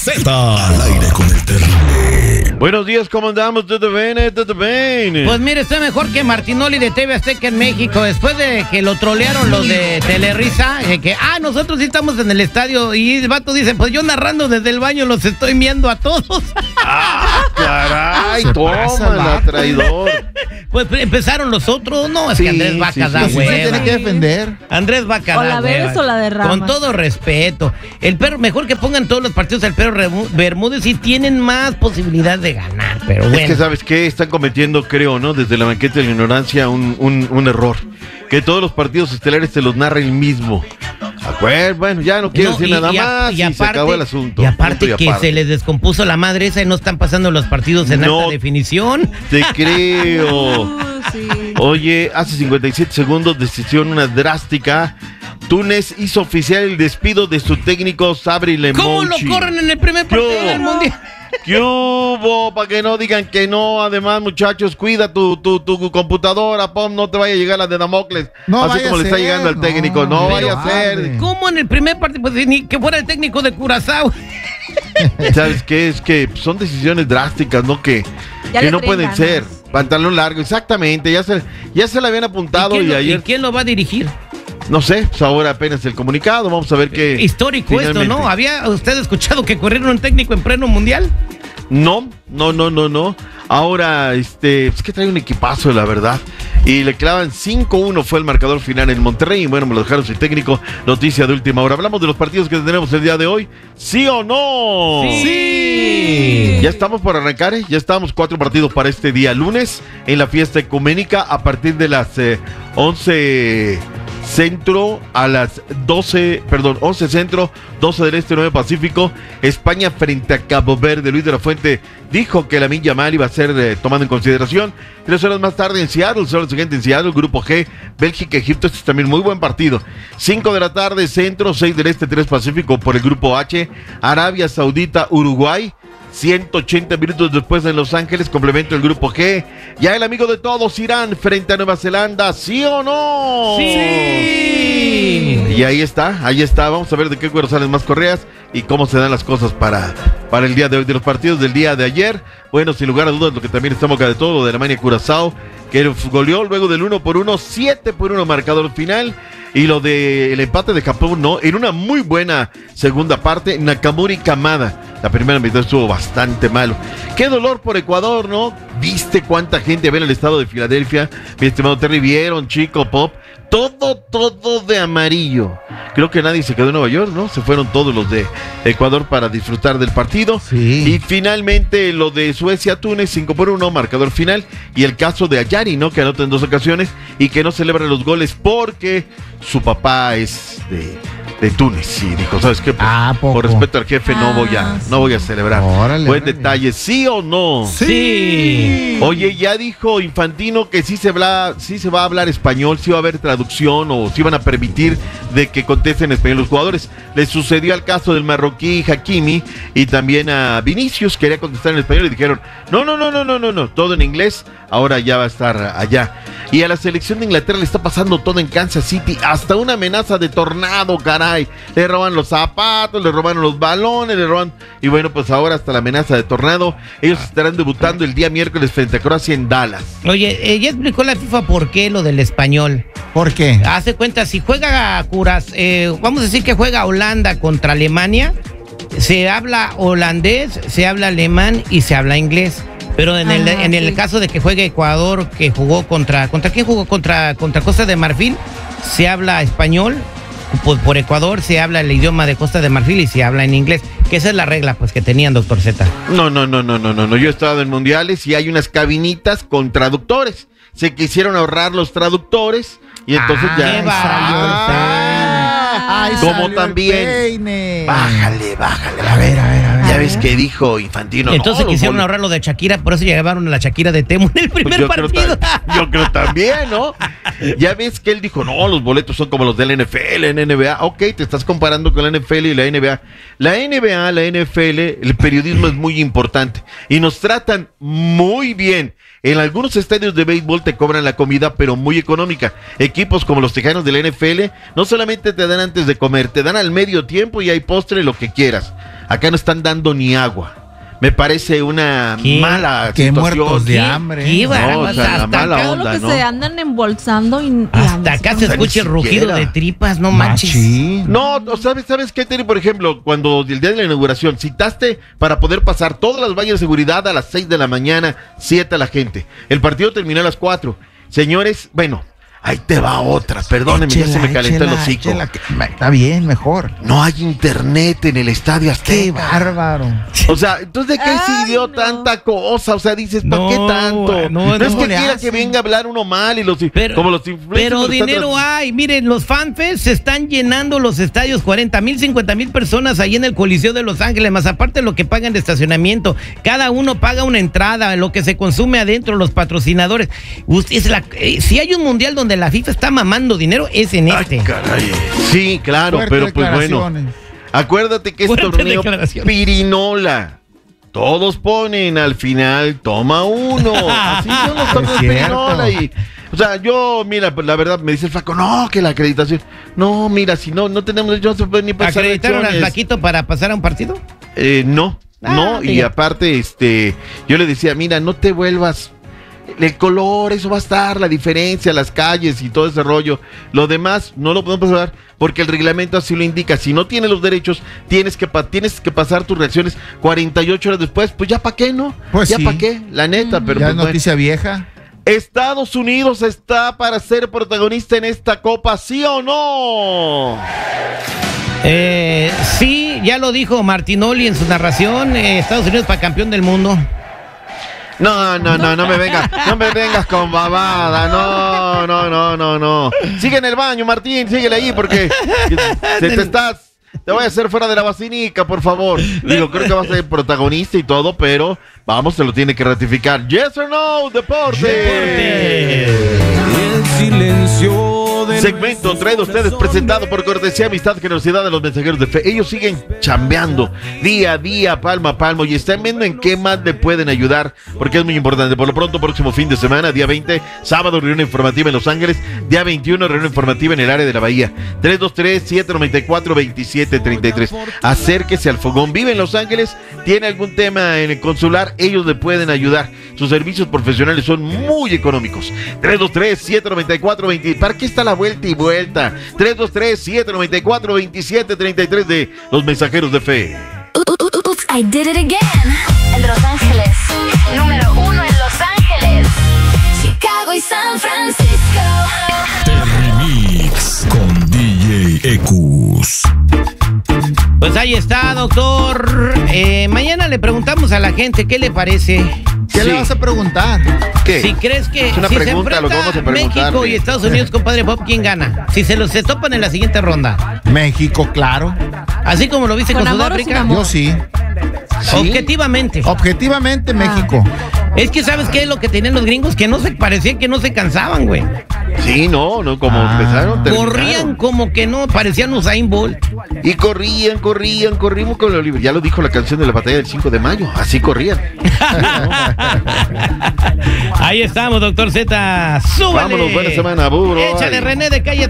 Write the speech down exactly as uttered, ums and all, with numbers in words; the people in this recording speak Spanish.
Z al aire con el terrible. Buenos días, ¿cómo andamos? ¿Todo bien? ¿Todo bien? Pues mire, estoy mejor que Martinoli de T V Azteca en México. Después de que lo trolearon los de Telerisa, eh, que, ah, nosotros sí estamos en el estadio. Y el vato dice, pues yo narrando desde el baño los estoy viendo a todos. ¡Ah, caray! Tómala, traidor. Pues empezaron los otros, no, es Sí, que Andrés Vaca sí, da sí, sí, hueva. Tiene que defender. Andrés Vaca O da la bebes hueva. o la derramas. Con todo respeto. El perro, mejor que pongan todos los partidos al perro Remu- Bermúdez y tienen más posibilidad de ganar, pero bueno. Es que, ¿sabes qué? Están cometiendo, creo, ¿no? Desde la banqueta de la ignorancia, un, un, un error. Que todos los partidos estelares se los narra el mismo. Acuer- Bueno, ya no quiero No, decir y- nada y a- más y, y se acabó el asunto. Y aparte Punto y que aparte. se les descompuso la madre esa y no están pasando los partidos en No. alta definición. Te creo. Uh, sí. Oye, hace cincuenta y siete segundos, decisión una drástica. Túnez hizo oficial el despido de su técnico Sabri Lemouchi. ¿Cómo lo corren en el primer partido Yo. del mundial? ¿Qué hubo? Para que no digan que no. Además, muchachos, cuida tu, tu, tu computadora, Pom, no te vaya a llegar la de Damocles. No así vaya como a le está ser, llegando al no, técnico. No pero vaya a ser. arde. ¿Cómo en el primer partido? Pues ni que fuera el técnico de Curazao. ¿Sabes qué? Es que son decisiones drásticas, ¿no? Que, Ya que le no traen pueden ganas. ser. Pantalón largo, exactamente. Ya se, ya se le habían apuntado ¿Y quién, y lo, ayer, y quién lo va a dirigir? no sé, pues ahora apenas el comunicado. Vamos a ver qué. Histórico esto, finalmente. ¿no? ¿Había usted escuchado que corrieron un técnico en pleno mundial? No, no, no, no, no. Ahora, este, es que trae un equipazo, la verdad. Y le clavan cinco uno fue el marcador final en Monterrey. Y bueno, me lo dejaron sin técnico. Noticia de última hora. Hablamos de los partidos que tenemos el día de hoy. ¿Sí o no? Sí. Ya estamos por arrancar, ¿eh? Ya estamos cuatro partidos para este día lunes en la fiesta ecuménica a partir de las eh, once centro a las doce, perdón, once centro, doce del este, nueve pacífico. España frente a Cabo Verde. Luis de la Fuente dijo que Lamine Yamal iba a ser eh, tomado en consideración. Tres horas más tarde en Seattle, solo siguiente en Seattle, grupo G, Bélgica, Egipto. Este es también muy buen partido. Cinco de la tarde, centro, seis del este, tres pacífico por el grupo H. Arabia Saudita, Uruguay. ciento ochenta minutos después en Los Ángeles, complemento el grupo G. Ya el amigo de todos, Irán frente a Nueva Zelanda, ¿sí o no? Sí. Y ahí está, ahí está. Vamos a ver de qué cuero salen más correas y cómo se dan las cosas para, para el día de hoy. De los partidos del día de ayer, bueno, sin lugar a dudas, lo que también está en boca de todo, lo de Alemania Curazao, que goleó luego del uno por uno, siete por uno marcador final. Y lo del empate de Japón, no, en una muy buena segunda parte, Nakamura y Kamada. La primera mitad estuvo bastante malo. Qué dolor por Ecuador, ¿no? ¿Viste cuánta gente había en el estado de Filadelfia? Mi estimado Terry, ¿vieron, chico, Pop? Todo, todo de amarillo. Creo que nadie se quedó en Nueva York, ¿no? Se fueron todos los de Ecuador para disfrutar del partido. Sí. Y finalmente lo de Suecia-Túnez, cinco por uno, marcador final. Y el caso de Ayari, ¿no? Que anota en dos ocasiones y que no celebra los goles porque su papá es de, de Túnez. Y dijo, ¿sabes qué? Pues, Ah, poco. por respeto al jefe no Ah, voy a, sí. no voy a celebrar. Órale, Buen órale. detalle, ¿sí o no? Sí. Oye, ya dijo Infantino que sí se, habla, sí se va a hablar español, sí va a haber traducción o sí van a permitir de que contesten en español los jugadores. Le sucedió al caso del marroquí Hakimi y también a Vinicius, quería contestar en español y dijeron, no, no, no, no, no, no, no, todo en inglés, ahora ya va a estar allá. Y a la selección de Inglaterra le está pasando todo en Kansas City, hasta una amenaza de tornado, caray. Le roban los zapatos, le roban los balones, le roban... Y bueno, pues ahora hasta la amenaza de tornado. Ellos estarán debutando el día miércoles frente a Croacia en Dallas. Oye, eh, ya explicó la FIFA por qué lo del español. ¿Por qué? Hace cuenta, si juega Curaz, eh, vamos a decir que juega Holanda contra Alemania, se habla holandés, se habla alemán y se habla inglés. Pero en el, Ajá, en el sí. caso de que juegue Ecuador, que jugó contra, ¿contra quién jugó? Contra, contra Costa de Marfil, se habla español, por, por Ecuador se habla el idioma de Costa de Marfil y se habla en inglés, que esa es la regla pues que tenían, doctor Z. No, no, no, no, no, no, no. Yo he estado en mundiales y hay unas cabinitas con traductores. Se quisieron ahorrar los traductores y entonces Ah, ya... qué barato. Ah, Ay, como salió el también... peine. Bájale, bájale. A ver, a ver, a ver. Ya A ves ver. que dijo Infantino. Entonces no, los quisieron boletos- ahorrar lo de Shakira, por eso llevaron a la Shakira de Temu en el Pues primer yo, creo partido. ta- yo creo también, ¿no? Ya ves que él dijo, no, los boletos son como los de la N F L, N B A. Ok, te estás comparando con la N F L y la N B A. La N B A, la N F L, el periodismo es muy importante y nos tratan muy bien. En algunos estadios de béisbol te cobran la comida, pero muy económica. Equipos como los Tejanos de la N F L no solamente te dan antes de comer, te dan al medio tiempo y hay postre, lo que quieras. Acá no están dando ni agua. Me parece una ¿Qué? mala Qué situación. muertos de ¿Qué? hambre. ¿Qué? No, o sea, la Hasta mala acá- Todo lo onda, que ¿no? se andan embolsando y, y Hasta acá se O sea, escucha el ni rugido siquiera. de tripas, no manches. Machín. No, o sabes, ¿sabes qué, Terry? Por ejemplo, cuando el día de la inauguración citaste para poder pasar todas las vallas de seguridad a las seis de la mañana, siete a la gente. El partido terminó a las cuatro. Señores, bueno, ahí te va otra. Perdónenme, ya se me Échela, calentó el échela, hocico. échela, que- Está bien, mejor. No hay internet en el estadio Qué Azteca. bárbaro. O sea, entonces, ¿de qué Ay, sirvió no. tanta cosa? O sea, dices, ¿para No, qué tanto? no, No, no es que le quiera hacen. que venga a hablar uno mal y los Pero, como los influencers. pero lo están dinero tratando. hay. Miren, los fanfests se están llenando los estadios, cuarenta mil, cincuenta mil personas ahí en el Coliseo de Los Ángeles, más aparte lo que pagan de estacionamiento. Cada uno paga una entrada, lo que se consume adentro, los patrocinadores. Usted, es la, eh, si hay un mundial donde la FIFA está mamando dinero, es en Ay, este. caray. Sí, claro, Fuerte pero pues bueno. declaraciones. Acuérdate que es Fuerte torneo declaración. pirinola. Todos ponen al final, toma uno. Así son los torneos Es cierto. pirinola. Y, o sea, yo, mira, pues, la verdad, me dice el flaco, no, que la acreditación. No, mira, si no, no tenemos, no se puede ni pasar ¿Acreditaron al elecciones. flaquito para pasar a un partido? Eh, no, Ah, no, y mira. aparte, este, yo le decía, mira, no te vuelvas. El color, eso va a estar, la diferencia, las calles y todo ese rollo. Lo demás no lo podemos pasar porque el reglamento así lo indica. Si no tienes los derechos, tienes que pa- tienes que pasar tus reacciones cuarenta y ocho horas después. Pues ya para qué, ¿no? Pues ya sí. para qué, la neta. Pero Ya pues, es bueno. noticia vieja. Estados Unidos está para ser protagonista en esta copa, ¿sí o no? Eh, sí, ya lo dijo Martinoli en su narración. eh, Estados Unidos para campeón del mundo. No, no, no, no me vengas, no me vengas con babada, no, no, no, no, no. Sigue en el baño, Martín, síguele ahí porque te, te estás, te voy a hacer fuera de la vacinica, por favor. Digo, creo que vas a ser protagonista y todo, pero vamos, se lo tiene que ratificar. Yes or no, deporte. El silencio de Segmento traído a ustedes presentado por cortesía, amistad, generosidad de los mensajeros de fe. Ellos siguen chambeando día a día, palmo a palmo, y están viendo en qué más le pueden ayudar, porque es muy importante. Por lo pronto, próximo fin de semana, día veinte, sábado, reunión informativa en Los Ángeles, día veintiuno, reunión informativa en el área de la Bahía. tres dos tres, siete nueve cuatro, dos siete tres tres. Acérquese al fogón. Vive en Los Ángeles, tiene algún tema en el consular, ellos le pueden ayudar. Sus servicios profesionales son muy económicos. tres dos tres, siete nueve cuatro, veinte. ¿Para qué está la vuelta y vuelta? tres dos tres, siete nueve cuatro, dos siete tres tres de los mensajeros de fe. Oops, I did it again. En Los Ángeles, número uno en Los Ángeles, Chicago y San Francisco. Terrimix con D J Ecus. Pues ahí está, doctor. Eh, mañana le preguntamos a la gente qué le parece. ¿Qué Sí. le vas a preguntar? ¿Qué? Si crees que Es una si pregunta, se lo que vamos a enfrenta preguntar, México sí. y Estados Unidos, compadre Bob, ¿quién gana? Si se los se topan en la siguiente ronda. México, claro. Así como lo viste con, ¿Con amor o sin Sudáfrica. amor? Yo sí. ¿Sí? Objetivamente. Objetivamente, México. Es que ¿sabes qué es lo que tenían los gringos? Que no se parecían, que no se cansaban, güey. Sí, no, no, como Ah. empezaron, terminaron. Corrían como que no, parecían Usain Bolt. Y corrían, corrían, corrimos con el Oliver. Ya lo dijo la canción de la batalla del cinco de mayo. Así corrían. Ahí estamos, doctor Z. ¡Súbale! Vámonos, buena semana, burro. Échale, Ay. René de Calle